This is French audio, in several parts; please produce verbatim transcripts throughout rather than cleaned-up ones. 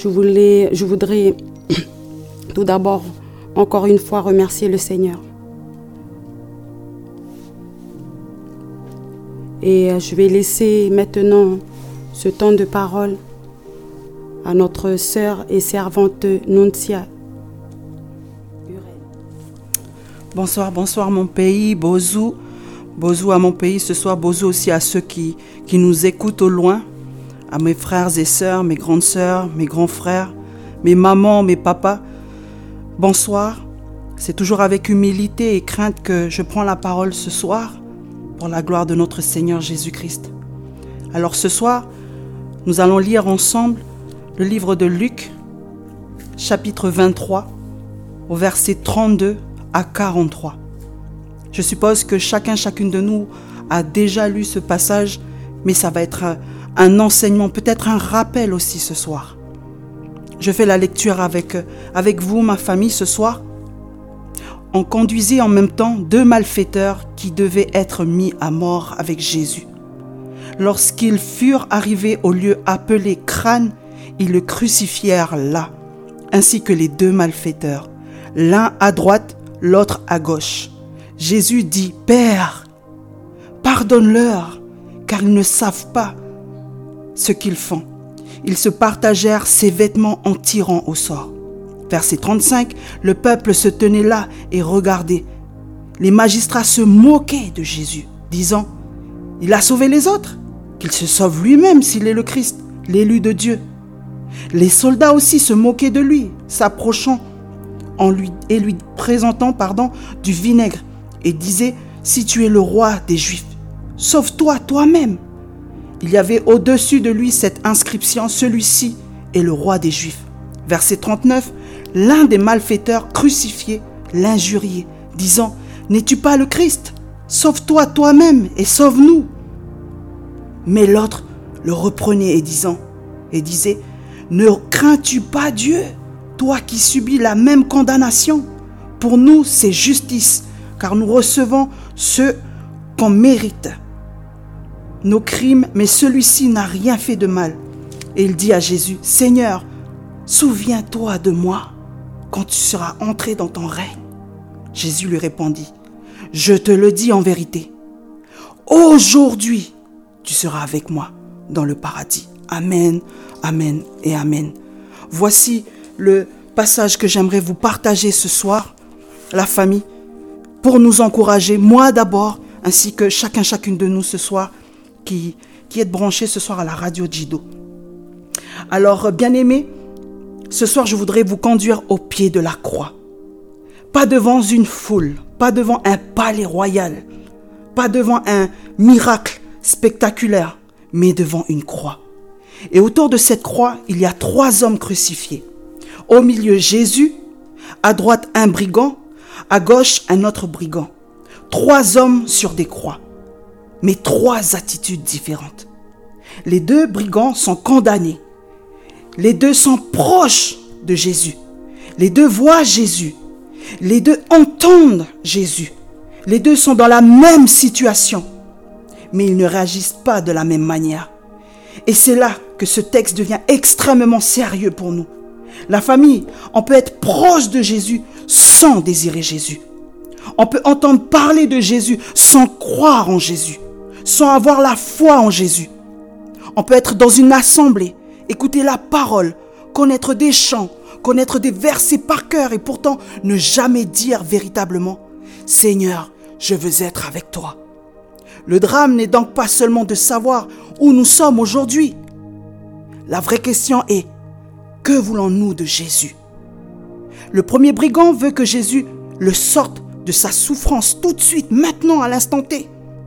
Je, voulais, je voudrais tout d'abord, encore une fois, remercier le Seigneur. Et je vais laisser maintenant ce temps de parole à notre sœur et servante Nuntia. Bonsoir, bonsoir mon pays, Bozou. Bozou à mon pays ce soir, Bozou aussi à ceux qui, qui nous écoutent au loin, à mes frères et sœurs, mes grandes sœurs, mes grands frères, mes mamans, mes papas. Bonsoir, c'est toujours avec humilité et crainte que je prends la parole ce soir pour la gloire de notre Seigneur Jésus-Christ. Alors ce soir, nous allons lire ensemble le livre de Luc, chapitre vingt-trois, au verset trente-deux à quarante-trois. Je suppose que chacun, chacune de nous a déjà lu ce passage, mais ça va être un enseignement, peut-être un rappel aussi ce soir. Je fais la lecture avec, avec vous, ma famille, ce soir. On conduisait en même temps deux malfaiteurs qui devaient être mis à mort avec Jésus. Lorsqu'ils furent arrivés au lieu appelé Crâne, ils le crucifièrent là, ainsi que les deux malfaiteurs, l'un à droite, l'autre à gauche. Jésus dit, « Père, pardonne-leur, car ils ne savent pas ce qu'ils font. » Ils se partagèrent ses vêtements en tirant au sort. Verset trente-cinq, le peuple se tenait là et regardait. Les magistrats se moquaient de Jésus, disant, « Il a sauvé les autres, qu'il se sauve lui-même s'il est le Christ, l'élu de Dieu. » Les soldats aussi se moquaient de lui, s'approchant en lui, et lui présentant pardon, du vinaigre, et disaient, « Si tu es le roi des Juifs, sauve-toi toi-même. » Il y avait au-dessus de lui cette inscription, « Celui-ci est le roi des Juifs. » Verset trente-neuf, l'un des malfaiteurs crucifiés l'injuriait, disant, « N'es-tu pas le Christ? Sauve-toi toi-même et sauve-nous. » Mais l'autre le reprenait et, disant, et disait, « Ne crains-tu pas Dieu, toi qui subis la même condamnation? Pour nous, c'est justice, car nous recevons ce qu'on mérite. Nos crimes, mais celui-ci n'a rien fait de mal. » Et il dit à Jésus, « Seigneur, souviens-toi de moi quand tu seras entré dans ton règne. » Jésus lui répondit, « Je te le dis en vérité, aujourd'hui tu seras avec moi dans le paradis. » Amen, amen et amen. Voici le passage que j'aimerais vous partager ce soir, la famille, pour nous encourager, moi d'abord, ainsi que chacun, chacune de nous ce soir, qui, qui est branché ce soir à la radio Jido. Alors, bien-aimés, ce soir, je voudrais vous conduire au pied de la croix. Pas devant une foule, pas devant un palais royal, pas devant un miracle spectaculaire, mais devant une croix. Et autour de cette croix, il y a trois hommes crucifiés. Au milieu, Jésus, à droite, un brigand, à gauche, un autre brigand. Trois hommes sur des croix, mais trois attitudes différentes. Les deux brigands sont condamnés. Les deux sont proches de Jésus. Les deux voient Jésus. Les deux entendent Jésus. Les deux sont dans la même situation, mais ils ne réagissent pas de la même manière. Et c'est là que ce texte devient extrêmement sérieux pour nous. La famille, on peut être proche de Jésus sans désirer Jésus. On peut entendre parler de Jésus sans croire en Jésus, sans avoir la foi en Jésus. On peut être dans une assemblée, écouter la parole, connaître des chants, connaître des versets par cœur et pourtant ne jamais dire véritablement « Seigneur, je veux être avec toi ». Le drame n'est donc pas seulement de savoir où nous sommes aujourd'hui. La vraie question est, que voulons-nous de Jésus? Le premier brigand veut que Jésus le sorte de sa souffrance tout de suite, maintenant, à l'instant T.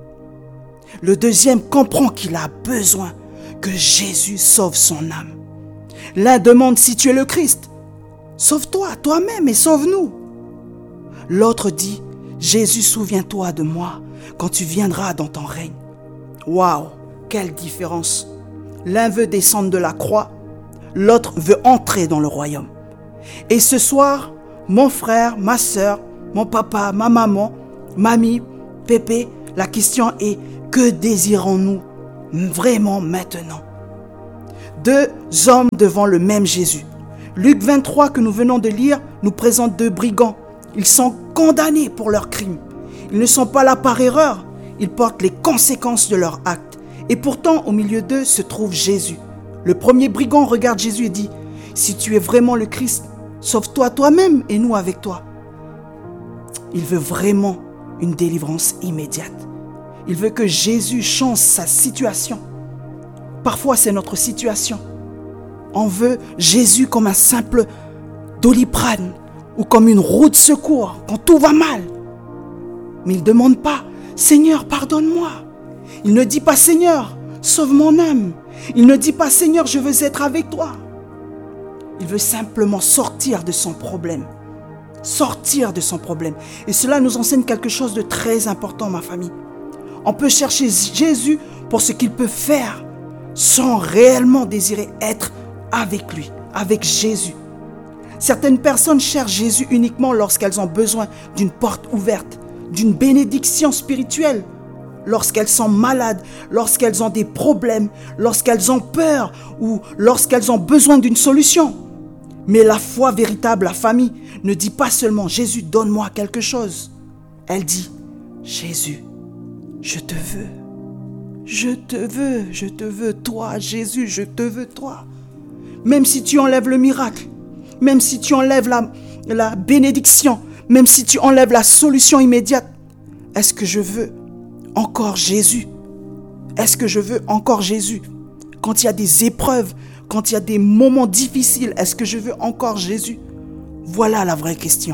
Le deuxième comprend qu'il a besoin que Jésus sauve son âme. L'un demande si tu es le Christ. Sauve-toi toi-même et sauve-nous. L'autre dit, Jésus, souviens-toi de moi quand tu viendras dans ton règne. Waouh, quelle différence. L'un veut descendre de la croix, l'autre veut entrer dans le royaume. Et ce soir, mon frère, ma sœur, mon papa, ma maman, mamie, pépé, la question est, que désirons-nous vraiment maintenant? deux hommes devant le même Jésus. Luc vingt-trois que nous venons de lire nous présente deux brigands. Ils sont condamnés pour leurs crimes. Ils ne sont pas là par erreur. Ils portent les conséquences de leurs actes. Et pourtant, au milieu d'eux se trouve Jésus. Le premier brigand regarde Jésus et dit « Si tu es vraiment le Christ, sauve-toi toi-même et nous avec toi. » Il veut vraiment une délivrance immédiate. Il veut que Jésus change sa situation. Parfois, c'est notre situation. On veut Jésus comme un simple Doliprane ou comme une roue de secours quand tout va mal. Mais il ne demande pas « Seigneur, pardonne-moi ». Il ne dit pas « Seigneur, sauve mon âme ». Il ne dit pas « Seigneur, je veux être avec toi ». Il veut simplement sortir de son problème. Sortir de son problème. Et cela nous enseigne quelque chose de très important, ma famille. On peut chercher Jésus pour ce qu'il peut faire sans réellement désirer être avec lui, avec Jésus. Certaines personnes cherchent Jésus uniquement lorsqu'elles ont besoin d'une porte ouverte, d'une bénédiction spirituelle, lorsqu'elles sont malades, lorsqu'elles ont des problèmes, lorsqu'elles ont peur ou lorsqu'elles ont besoin d'une solution. Mais la foi véritable, la famille, ne dit pas seulement « Jésus, donne-moi quelque chose ». Elle dit « Jésus, je te veux, je te veux, je te veux, toi, Jésus, je te veux, toi ». Même si tu enlèves le miracle, même si tu enlèves la, la bénédiction, même si tu enlèves la solution immédiate, est-ce que je veux encore Jésus? Est-ce que je veux encore Jésus? Quand il y a des épreuves, quand il y a des moments difficiles, est-ce que je veux encore Jésus? Voilà la vraie question.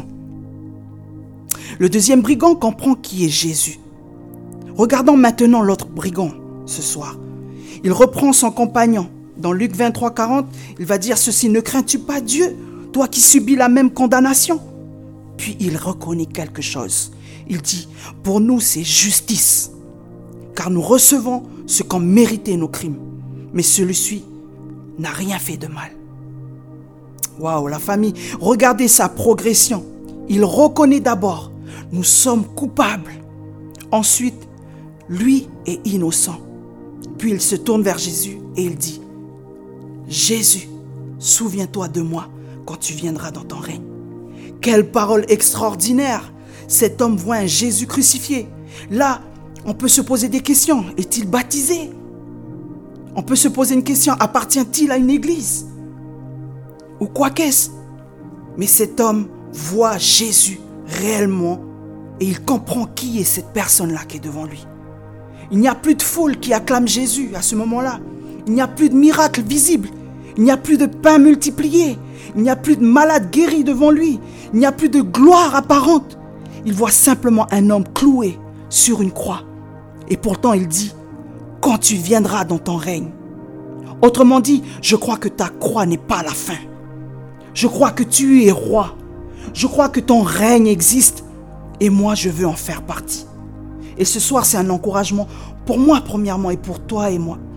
Le deuxième brigand comprend qui est Jésus. Regardons maintenant l'autre brigand ce soir. Il reprend son compagnon. Dans Luc vingt-trois, quarante, il va dire ceci: « Ne crains-tu pas Dieu, toi qui subis la même condamnation ?» Puis il reconnaît quelque chose. Il dit « Pour nous, c'est justice, car nous recevons ce qu'ont mérité nos crimes. Mais celui-ci n'a rien fait de mal. » Waouh, la famille, regardez sa progression. Il reconnaît d'abord, nous sommes coupables. Ensuite, lui est innocent. Puis il se tourne vers Jésus et il dit: « Jésus, souviens-toi de moi quand tu viendras dans ton règne. » Quelle parole extraordinaire! Cet homme voit un Jésus crucifié. Là, on peut se poser des questions. Est-il baptisé? On peut se poser une question. Appartient-il à une église? Ou quoi qu'est-ce? Mais cet homme voit Jésus réellement et il comprend qui est cette personne-là qui est devant lui. Il n'y a plus de foule qui acclame Jésus à ce moment-là. Il n'y a plus de miracles visibles. Il n'y a plus de pain multiplié. Il n'y a plus de malades guéris devant lui. Il n'y a plus de gloire apparente. Il voit simplement un homme cloué sur une croix. Et pourtant il dit: « Quand tu viendras dans ton règne. » Autrement dit, je crois que ta croix n'est pas la fin. Je crois que tu es roi. Je crois que ton règne existe. Et moi, je veux en faire partie. Et ce soir, c'est un encouragement pour moi premièrement et pour toi et moi.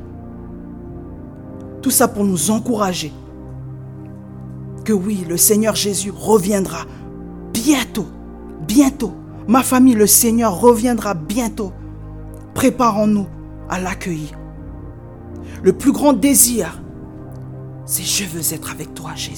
Tout ça pour nous encourager que oui, le Seigneur Jésus reviendra bientôt, bientôt. Ma famille, le Seigneur reviendra bientôt. Préparons-nous à l'accueillir. Le plus grand désir, c'est « Je veux être avec toi, Jésus ».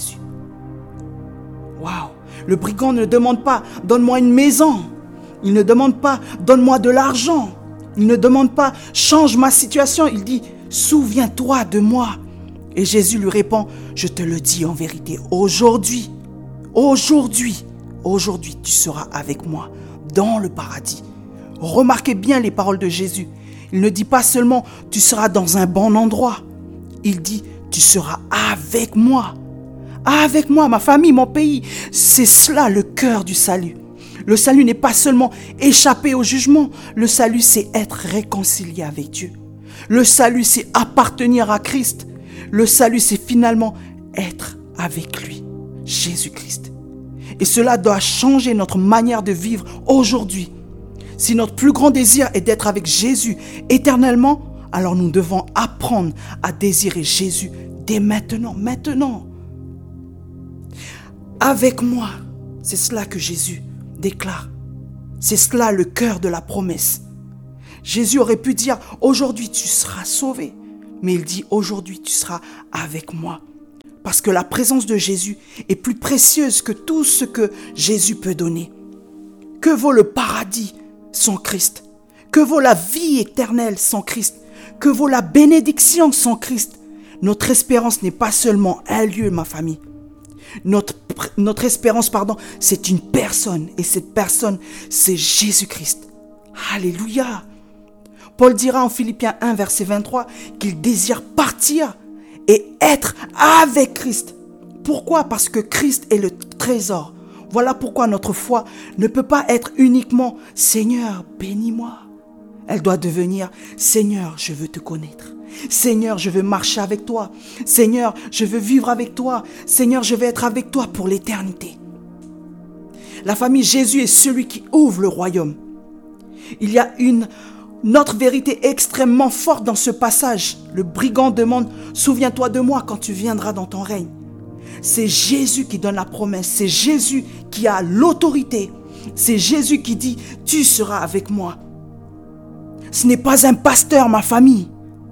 Waouh! Le brigand ne demande pas « Donne-moi une maison ». Il ne demande pas « Donne-moi de l'argent ». Il ne demande pas « Change ma situation ». Il dit « Souviens-toi de moi ». Et Jésus lui répond: « Je te le dis en vérité, aujourd'hui, aujourd'hui, aujourd'hui, tu seras avec moi dans le paradis. » Remarquez bien les paroles de Jésus. Il ne dit pas seulement « Tu seras dans un bon endroit ». Il dit « Tu seras avec moi ». Avec moi, ma famille, mon pays. C'est cela le cœur du salut. Le salut n'est pas seulement échapper au jugement. Le salut, c'est être réconcilié avec Dieu. Le salut, c'est appartenir à Christ. Le salut, c'est finalement être avec lui, Jésus-Christ. Et cela doit changer notre manière de vivre aujourd'hui. Si notre plus grand désir est d'être avec Jésus éternellement, alors nous devons apprendre à désirer Jésus dès maintenant, maintenant. Avec moi, c'est cela que Jésus déclare. C'est cela le cœur de la promesse. Jésus aurait pu dire: aujourd'hui tu seras sauvé. mais il dit aujourd'hui tu seras avec moi. Parce que la présence de Jésus est plus précieuse que tout ce que Jésus peut donner. Que vaut le paradis sans Christ? Que vaut la vie éternelle sans Christ? Que vaut la bénédiction sans Christ? Notre espérance n'est pas seulement un lieu, ma famille. Notre, notre espérance, pardon, c'est une personne. Et cette personne, c'est Jésus-Christ. Alléluia. Paul dira en Philippiens un, verset vingt-trois, qu'il désire partir et être avec Christ. Pourquoi? Parce que Christ est le trésor. Voilà pourquoi notre foi ne peut pas être uniquement « Seigneur, bénis-moi ». Elle doit devenir « Seigneur, je veux te connaître ». Seigneur, je veux marcher avec toi. Seigneur, je veux vivre avec toi. Seigneur, je veux être avec toi pour l'éternité. La famille, Jésus est celui qui ouvre le royaume. Il y a une, une autre vérité extrêmement forte dans ce passage. Le brigand demande « Souviens-toi de moi quand tu viendras dans ton règne ». C'est Jésus qui donne la promesse. C'est Jésus qui a l'autorité. C'est Jésus qui dit « Tu seras avec moi ». Ce n'est pas un pasteur, ma famille.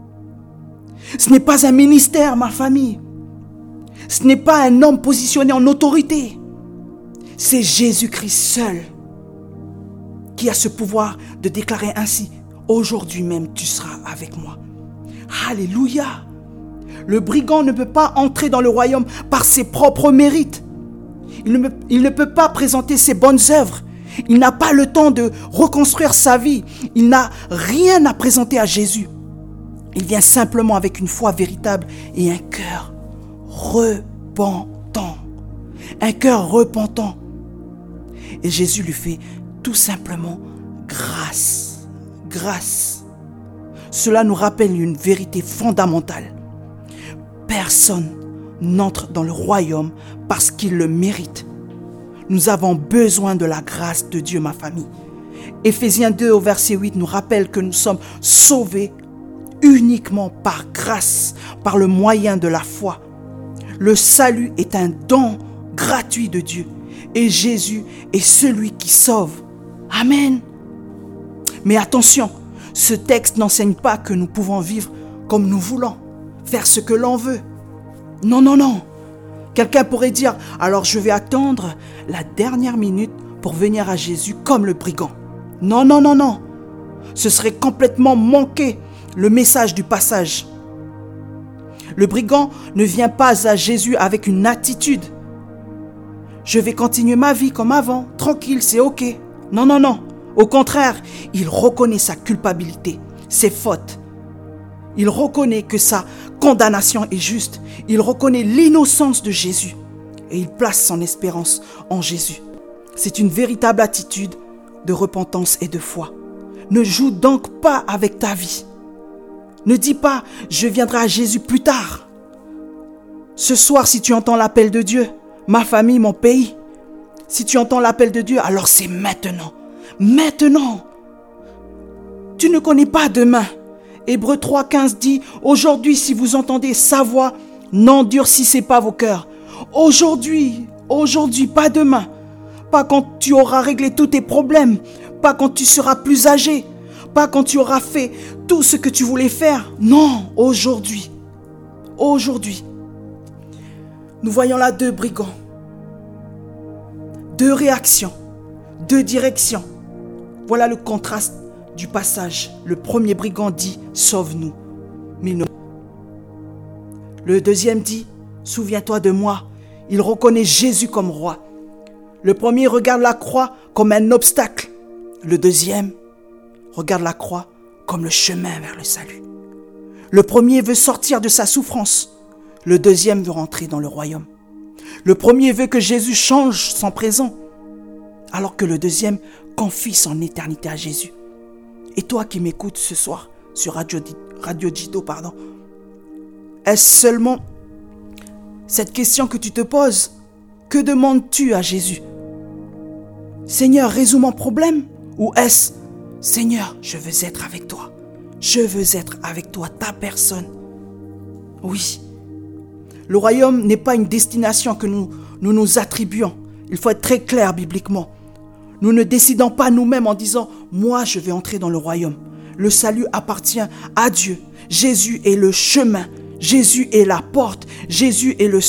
Ce n'est pas un ministère, ma famille. Ce n'est pas un homme positionné en autorité. C'est Jésus-Christ seul qui a ce pouvoir de déclarer ainsi « Aujourd'hui même, tu seras avec moi ». Alléluia. Le brigand ne peut pas entrer dans le royaume par ses propres mérites. Il ne, il ne peut pas présenter ses bonnes œuvres. Il n'a pas le temps de reconstruire sa vie. Il n'a rien à présenter à Jésus. Il vient simplement avec une foi véritable et un cœur repentant. Un cœur repentant. Et Jésus lui fait tout simplement grâce. Grâce. Cela nous rappelle une vérité fondamentale. Personne n'entre dans le royaume parce qu'il le mérite. Nous avons besoin de la grâce de Dieu, ma famille. Éphésiens deux au verset huit nous rappelle que nous sommes sauvés uniquement par grâce, par le moyen de la foi. Le salut est un don gratuit de Dieu et Jésus est celui qui sauve. Amen. Mais attention, ce texte n'enseigne pas que nous pouvons vivre comme nous voulons, faire ce que l'on veut. Non, non, non. Quelqu'un pourrait dire, alors je vais attendre la dernière minute pour venir à Jésus comme le brigand. Non, non, non, non. Ce serait complètement manquer le message du passage. Le brigand ne vient pas à Jésus avec une attitude. Je vais continuer ma vie comme avant, tranquille, c'est ok. Non, non, non. Au contraire, il reconnaît sa culpabilité, ses fautes. Il reconnaît que sa condamnation est juste. Il reconnaît l'innocence de Jésus. Et il place son espérance en Jésus. C'est une véritable attitude de repentance et de foi. Ne joue donc pas avec ta vie. Ne dis pas, je viendrai à Jésus plus tard. Ce soir, si tu entends l'appel de Dieu, ma famille, mon pays, si tu entends l'appel de Dieu, alors c'est maintenant. Maintenant. Tu ne connais pas demain. Hébreux trois quinze dit, aujourd'hui, si vous entendez sa voix, n'endurcissez pas vos cœurs. Aujourd'hui, aujourd'hui, pas demain. Pas quand tu auras réglé tous tes problèmes. Pas quand tu seras plus âgé. Pas quand tu auras fait tout ce que tu voulais faire. Non, aujourd'hui. Aujourd'hui. Nous voyons là deux brigands. Deux réactions. Deux directions. Voilà le contraste du passage. Le premier brigand dit « Sauve-nous ». Le deuxième dit « Souviens-toi de moi ». Il reconnaît Jésus comme roi. Le premier regarde la croix comme un obstacle. Le deuxième regarde la croix comme le chemin vers le salut. Le premier veut sortir de sa souffrance. Le deuxième veut rentrer dans le royaume. Le premier veut que Jésus change son présent, alors que le deuxième confie son éternité à Jésus. Et toi qui m'écoutes ce soir sur Radio, Radio Dido, pardon, est-ce seulement cette question que tu te poses? Que demandes-tu à Jésus? Seigneur, résous mon problème? Ou est-ce, Seigneur, je veux être avec toi. Je veux être avec toi, ta personne. Oui. Le royaume n'est pas une destination que nous, nous nous attribuons. Il faut être très clair bibliquement. Nous ne décidons pas nous-mêmes en disant « Moi, je vais entrer dans le royaume ». Le salut appartient à Dieu. Jésus est le chemin. Jésus est la porte. Jésus est le